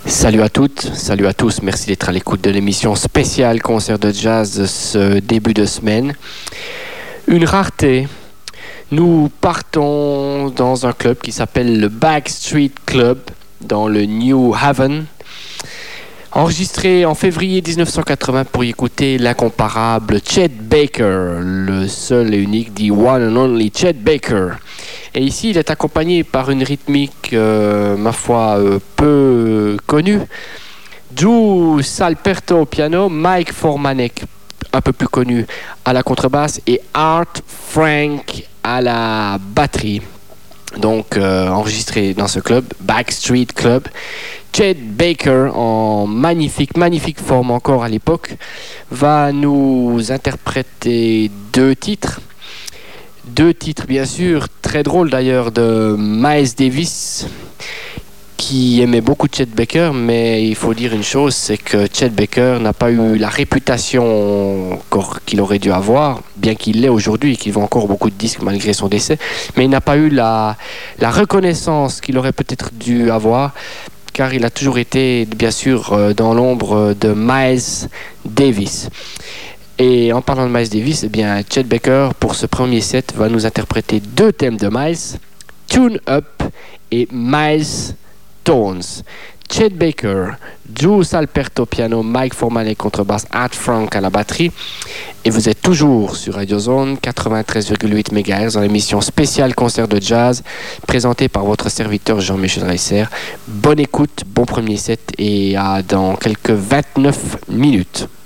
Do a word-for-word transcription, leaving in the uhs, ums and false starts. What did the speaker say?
Salut à toutes, salut à tous, merci d'être à l'écoute de l'émission spéciale concert de jazz de ce début de semaine. Une rareté, nous partons dans un club qui s'appelle le Backstreet Club dans le New Haven. Enregistré en février dix-neuf cent quatre-vingts pour y écouter l'incomparable Chet Baker, le seul et unique The One and Only Chet Baker. Et ici, il est accompagné par une rythmique, euh, ma foi, euh, peu connue. Drew Salperto au piano, Mike Formanek, un peu plus connu, à la contrebasse, et Art Frank à la batterie. Donc, euh, enregistré dans ce club, Backstreet Club. Chet Baker, en magnifique, magnifique forme encore à l'époque, va nous interpréter deux titres. Deux titres, bien sûr, très drôles d'ailleurs, de Miles Davis, qui aimait beaucoup Chet Baker, mais il faut dire une chose, c'est que Chet Baker n'a pas eu la réputation qu'il aurait dû avoir, bien qu'il l'ait aujourd'hui et qu'il vend encore beaucoup de disques malgré son décès, mais il n'a pas eu la, la reconnaissance qu'il aurait peut-être dû avoir, car il a toujours été, bien sûr, dans l'ombre de Miles Davis. Et en parlant de Miles Davis, eh bien, Chet Baker, pour ce premier set, va nous interpréter deux thèmes de Miles, Tune Up et Miles Tones. Chet Baker, Drew Salperto piano, Mike Formanek contrebasse, Art Frank à la batterie. Et vous êtes toujours sur Radio Zone quatre-vingt-treize virgule huit mégahertz dans l'émission spéciale concert de jazz présentée par votre serviteur Jean-Michel Reisser. Bonne écoute, bon premier set et à dans quelques vingt-neuf minutes.